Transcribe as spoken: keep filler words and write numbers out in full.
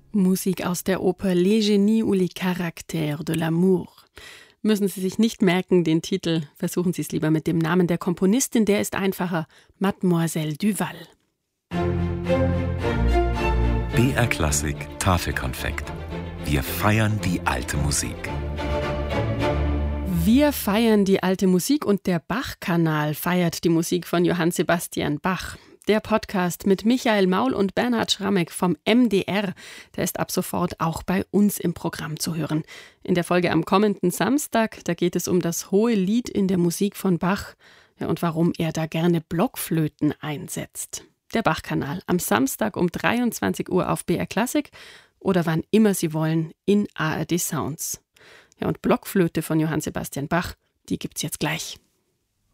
Musik aus der Oper Les Génies ou les Caractères de l'amour. Müssen Sie sich nicht merken, den Titel. Versuchen Sie es lieber mit dem Namen der Komponistin, der ist einfacher. Mademoiselle Duval. B R Klassik Tafelkonfekt. Wir feiern die alte Musik. Wir feiern die alte Musik und der Bach-Kanal feiert die Musik von Johann Sebastian Bach. Der Podcast mit Michael Maul und Bernhard Schrammeck vom M D R, der ist ab sofort auch bei uns im Programm zu hören. In der Folge am kommenden Samstag, da geht es um das hohe Lied in der Musik von Bach, ja, und warum er da gerne Blockflöten einsetzt. Der Bach-Kanal am Samstag um dreiundzwanzig Uhr auf B R Klassik oder wann immer Sie wollen in A R D Sounds. Ja, und Blockflöte von Johann Sebastian Bach, die gibt's jetzt gleich.